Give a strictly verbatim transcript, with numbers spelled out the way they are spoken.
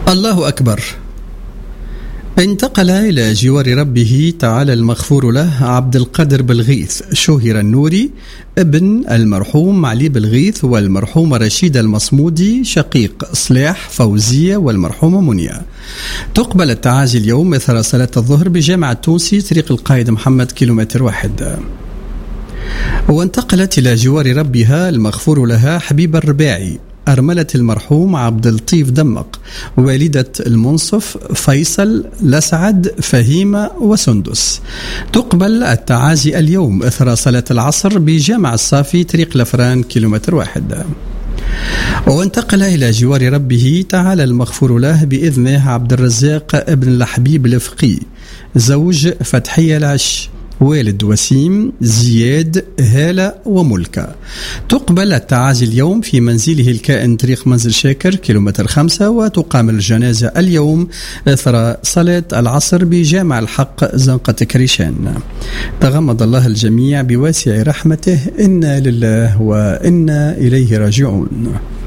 الله أكبر. انتقل إلى جوار ربه تعالى المغفور له عبد القادر بلغيث شهر النوري ابن المرحوم علي بلغيث والمرحوم رشيد المصمودي شقيق صلاح فوزية والمرحومة منيا. تقبل التعازي اليوم إثر صلاة الظهر بجامع التونسي طريق القائد محمد كيلومتر واحد. وانتقلت إلى جوار ربها المغفور لها حبيبة الرباعي أرملة المرحوم عبد اللطيف دمق والدة المنصف فيصل لسعد فهيمة وسندس. تقبل التعازي اليوم إثر صلاة العصر بجامع الصافي طريق لفران كيلومتر واحد. وانتقل إلى جوار ربه تعالى المغفور له بإذنه عبد الرزاق ابن الحبيب الفقي زوج فتحية العش والد وسيم زياد هالة وملكة. تقبل التعازي اليوم في منزله الكائن طريق منزل شاكر كيلومتر خمسة. وتقام الجنازة اليوم إثر صلاة العصر بجامع الحق زنقة كريشان. تغمد الله الجميع بواسع رحمته. إنا لله وإنا إليه راجعون.